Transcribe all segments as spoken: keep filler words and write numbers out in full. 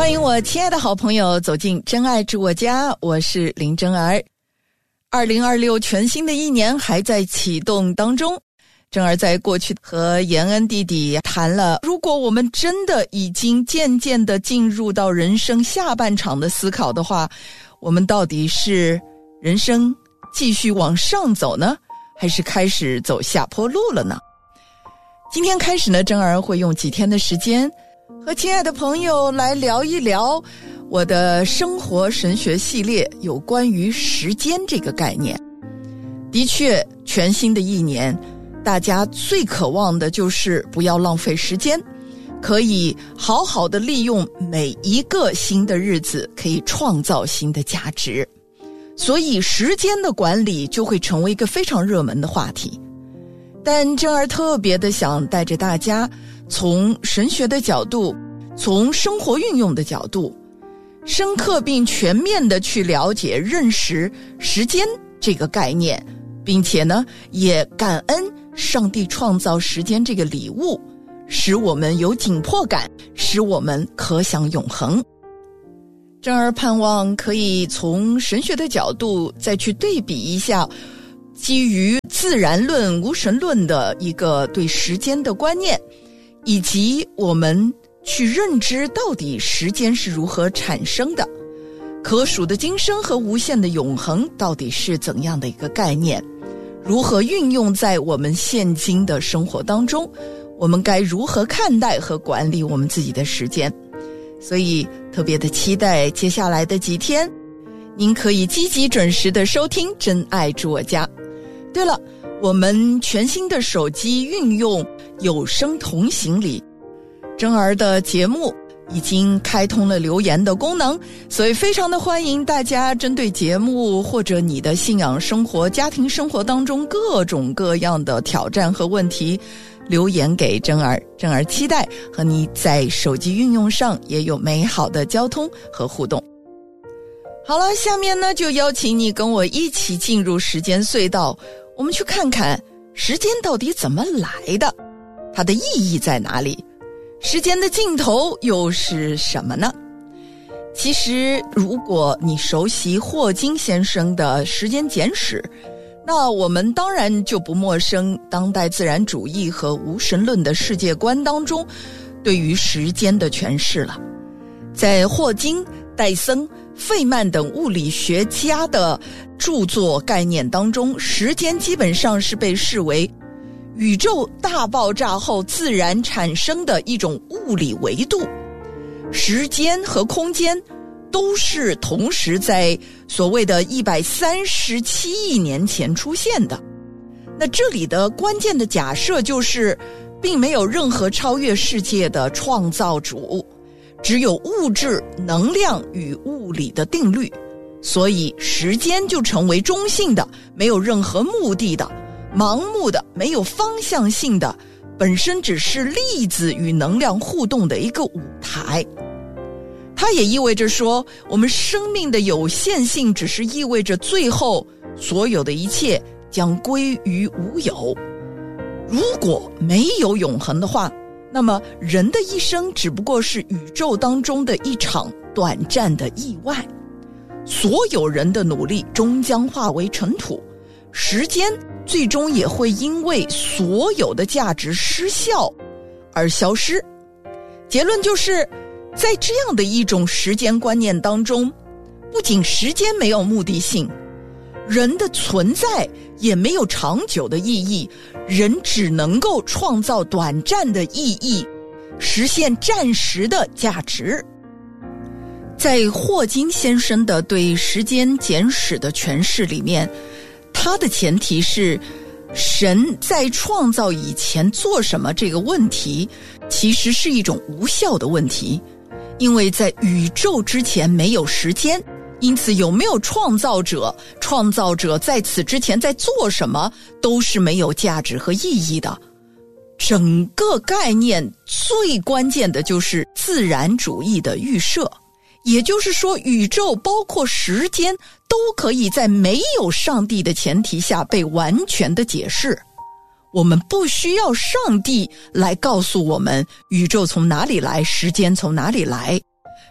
欢迎我亲爱的好朋友走进真爱之我家，我是林真儿。二零二六全新的一年还在启动当中，真儿在过去和延恩弟弟谈了，如果我们真的已经渐渐的进入到人生下半场的思考的话，我们到底是人生继续往上走呢，还是开始走下坡路了呢？今天开始呢，真儿会用几天的时间和亲爱的朋友来聊一聊我的生活神学系列有关于时间这个概念。的确，全新的一年大家最渴望的就是不要浪费时间，可以好好的利用每一个新的日子，可以创造新的价值。所以时间的管理就会成为一个非常热门的话题。但真儿特别的想带着大家从神学的角度，从生活运用的角度，深刻并全面的去了解认识时间这个概念，并且呢也感恩上帝创造时间这个礼物，使我们有紧迫感，使我们可享永恒。真儿盼望可以从神学的角度再去对比一下基于自然论无神论的一个对时间的观念，以及我们去认知到底时间是如何产生的，可数的今生和无限的永恒到底是怎样的一个概念，如何运用在我们现今的生活当中，我们该如何看待和管理我们自己的时间。所以特别的期待接下来的几天您可以积极准时的收听真爱住我家。对了，我们全新的手机运用有声同行里，真儿的节目已经开通了留言的功能，所以非常的欢迎大家针对节目或者你的信仰生活、家庭生活当中各种各样的挑战和问题留言给真儿。真儿期待和你在手机运用上也有美好的交通和互动。好了，下面呢就邀请你跟我一起进入时间隧道，我们去看看时间到底怎么来的，它的意义在哪里，时间的尽头又是什么呢？其实如果你熟悉霍金先生的时间简史，那我们当然就不陌生当代自然主义和无神论的世界观当中对于时间的诠释了。在霍金、戴森、费曼等物理学家的著作概念当中，时间基本上是被视为宇宙大爆炸后自然产生的一种物理维度，时间和空间都是同时在所谓的一百三十七亿年前出现的。那这里的关键的假设就是并没有任何超越世界的创造主，只有物质、能量与物理的定律，所以时间就成为中性的，没有任何目的的，盲目的，没有方向性的，本身只是粒子与能量互动的一个舞台。它也意味着说，我们生命的有限性只是意味着最后所有的一切将归于无有。如果没有永恒的话，那么人的一生只不过是宇宙当中的一场短暂的意外，所有人的努力终将化为尘土，时间最终也会因为所有的价值失效而消失。结论就是在这样的一种时间观念当中，不仅时间没有目的性，人的存在也没有长久的意义，人只能够创造短暂的意义，实现暂时的价值。在霍金先生的对时间简史的诠释里面，他的前提是神在创造以前做什么这个问题其实是一种无效的问题，因为在宇宙之前没有时间，因此有没有创造者，创造者在此之前在做什么都是没有价值和意义的。整个概念最关键的就是自然主义的预设，也就是说宇宙包括时间都可以在没有上帝的前提下被完全的解释。我们不需要上帝来告诉我们宇宙从哪里来，时间从哪里来，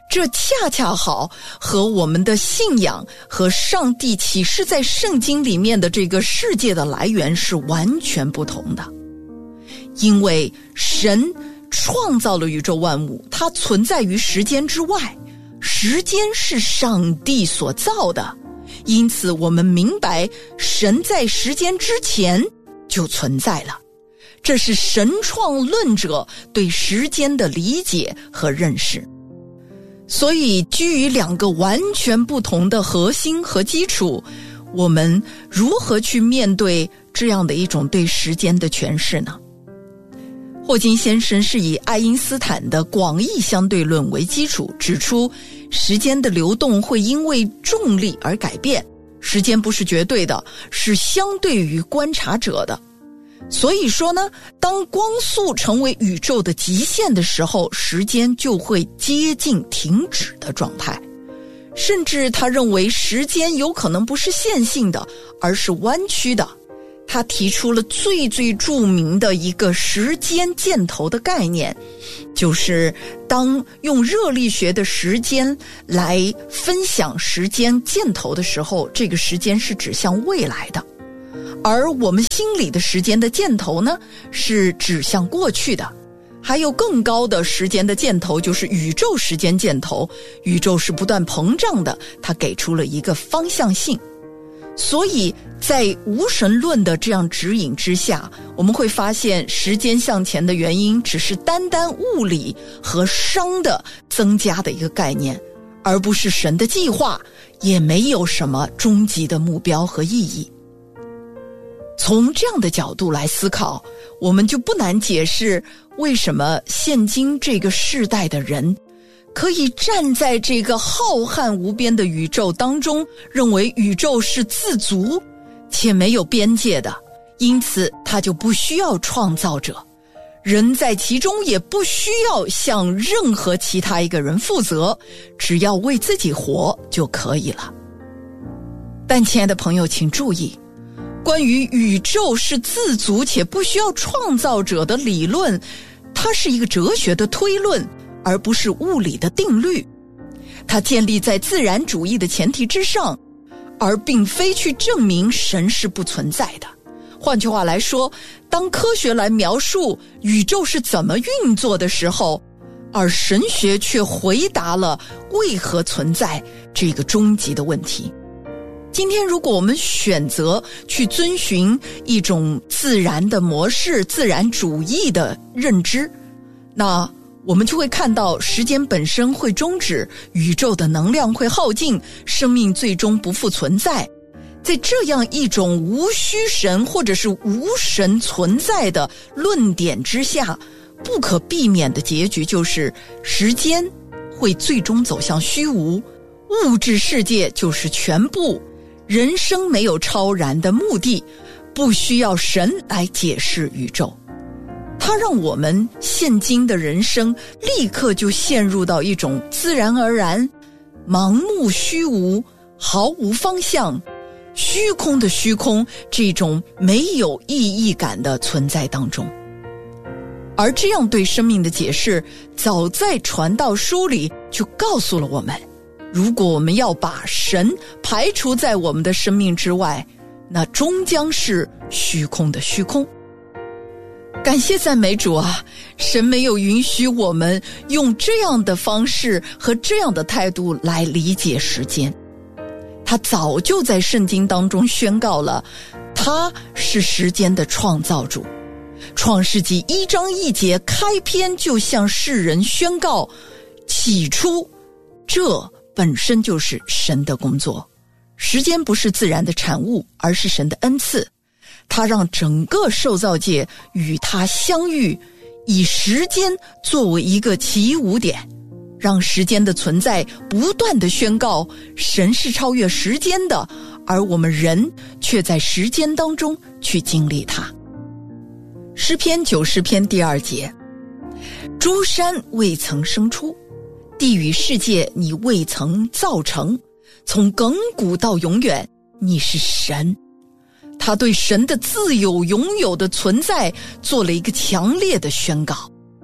这恰恰好和我们的信仰和上帝启示在圣经里面的这个世界的来源是完全不同的。因为神创造了宇宙万物，它存在于时间之外，时间是上帝所造的，因此我们明白神在时间之前就存在了。这是神创论者对时间的理解和认识。所以基于两个完全不同的核心和基础，我们如何去面对这样的一种对时间的诠释呢？霍金先生是以爱因斯坦的广义相对论为基础，指出时间的流动会因为重力而改变，时间不是绝对的，是相对于观察者的。所以说呢，当光速成为宇宙的极限的时候，时间就会接近停止的状态。甚至他认为时间有可能不是线性的，而是弯曲的。他提出了最最著名的一个时间箭头的概念，就是当用热力学的时间来分享时间箭头的时候，这个时间是指向未来的。而我们心里的时间的箭头呢，是指向过去的。还有更高的时间的箭头，就是宇宙时间箭头。宇宙是不断膨胀的，它给出了一个方向性。所以在无神论的这样指引之下，我们会发现时间向前的原因只是单单物理和熵的增加的一个概念，而不是神的计划，也没有什么终极的目标和意义。从这样的角度来思考，我们就不难解释为什么现今这个世代的人可以站在这个浩瀚无边的宇宙当中，认为宇宙是自足且没有边界的，因此他就不需要创造者，人在其中也不需要向任何其他一个人负责，只要为自己活就可以了。但亲爱的朋友，请注意，关于宇宙是自足且不需要创造者的理论，它是一个哲学的推论，而不是物理的定律。它建立在自然主义的前提之上，而并非去证明神是不存在的。换句话来说，当科学来描述宇宙是怎么运作的时候，而神学却回答了为何存在这个终极的问题。今天如果我们选择去遵循一种自然的模式，自然主义的认知，那我们就会看到时间本身会终止，宇宙的能量会耗尽，生命最终不复存在。在这样一种无虚神或者是无神存在的论点之下，不可避免的结局就是时间会最终走向虚无，物质世界就是全部，人生没有超然的目的，不需要神来解释宇宙。它让我们现今的人生立刻就陷入到一种自然而然、盲目虚无、毫无方向、虚空的虚空这种没有意义感的存在当中。而这样对生命的解释，早在传道书里就告诉了我们，如果我们要把神排除在我们的生命之外，那终将是虚空的虚空。感谢赞美主啊，神没有允许我们用这样的方式和这样的态度来理解时间。他早就在圣经当中宣告了，他是时间的创造主。创世纪一章一节开篇就向世人宣告，起初这本身就是神的工作。时间不是自然的产物，而是神的恩赐。他让整个受造界与他相遇，以时间作为一个起舞点，让时间的存在不断地宣告神是超越时间的，而我们人却在时间当中去经历它。诗篇九十篇第二节，诸山未曾生出，地与世界你未曾造成，从亘古到永远你是神。他对神的自有永有的存在做了一个强烈的宣告。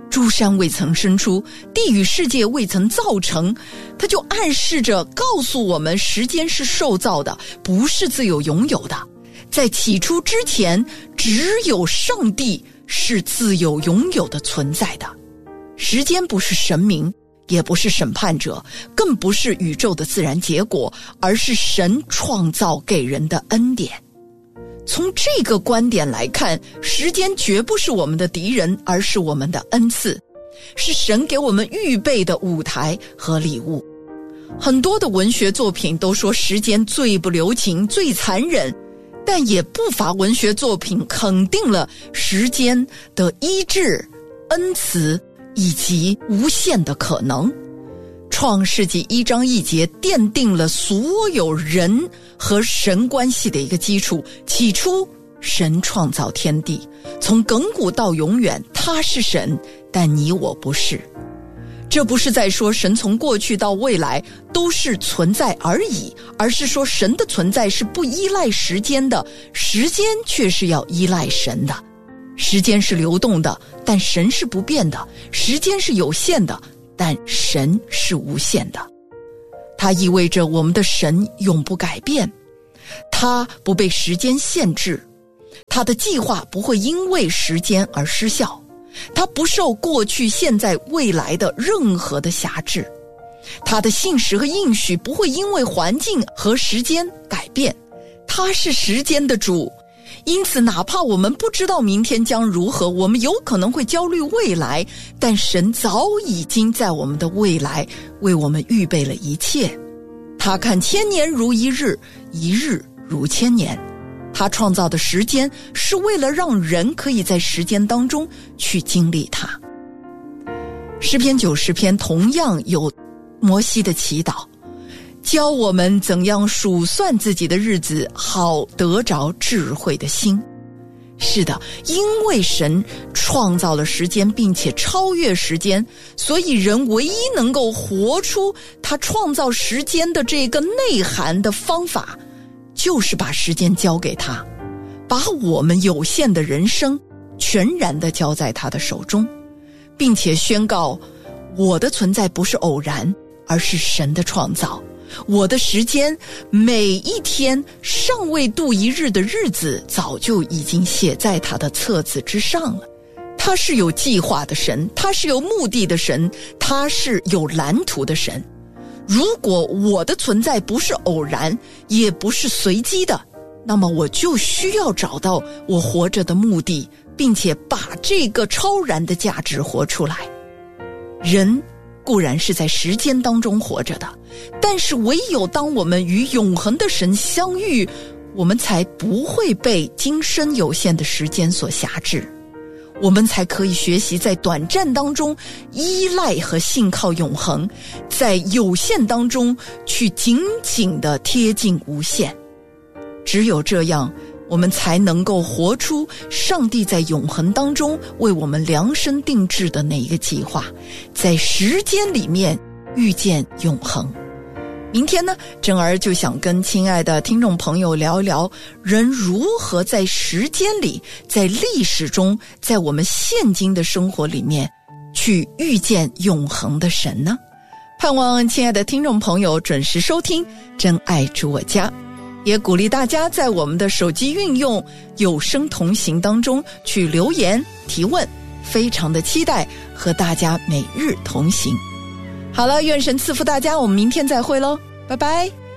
诸山未曾生出，地与世界未曾造成，它就暗示着告诉我们，时间是受造的，不是自有拥有的。在起初之前，只有上帝是自有拥有的存在的。时间不是神明，也不是审判者，更不是宇宙的自然结果，而是神创造给人的恩典。从这个观点来看，时间绝不是我们的敌人，而是我们的恩赐，是神给我们预备的舞台和礼物。很多的文学作品都说时间最不留情，最残忍，但也不乏文学作品肯定了时间的医治、恩慈以及无限的可能。创世纪一章一节奠定了所有人和神关系的一个基础。起初，神创造天地，从亘古到永远，他是神，但你我不是。这不是在说神从过去到未来都是存在而已，而是说神的存在是不依赖时间的，时间却是要依赖神的。时间是流动的，但神是不变的；时间是有限的，但神是无限的。它意味着我们的神永不改变，他不被时间限制，他的计划不会因为时间而失效，他不受过去、现在、未来的任何的辖制，他的信实和应许不会因为环境和时间改变，他是时间的主。因此哪怕我们不知道明天将如何，我们有可能会焦虑未来，但神早已经在我们的未来为我们预备了一切。他看千年如一日，一日如千年。他创造的时间是为了让人可以在时间当中去经历它。诗篇九十篇同样有摩西的祈祷，教我们怎样数算自己的日子，好得着智慧的心。是的，因为神创造了时间并且超越时间，所以人唯一能够活出他创造时间的这个内涵的方法，就是把时间交给他，把我们有限的人生全然地交在他的手中，并且宣告我的存在不是偶然，而是神的创造。我的时间每一天尚未度一日的日子，早就已经写在他的册子之上了。他是有计划的神，他是有目的的神，他是有蓝图的神。如果我的存在不是偶然，也不是随机的，那么我就需要找到我活着的目的，并且把这个超然的价值活出来。人固然是在时间当中活着的，但是唯有当我们与永恒的神相遇，我们才不会被今生有限的时间所辖制，我们才可以学习在短暂当中依赖和信靠永恒，在有限当中去紧紧地贴近无限。只有这样，我们才能够活出上帝在永恒当中为我们量身定制的那一个计划，在时间里面遇见永恒。明天呢，珍儿就想跟亲爱的听众朋友聊一聊，人如何在时间里，在历史中，在我们现今的生活里面去遇见永恒的神呢？盼望亲爱的听众朋友准时收听真爱住我家，也鼓励大家在我们的手机运用有声同行当中去留言提问，非常的期待和大家每日同行。好了，愿神赐福大家，我们明天再会咯，拜拜。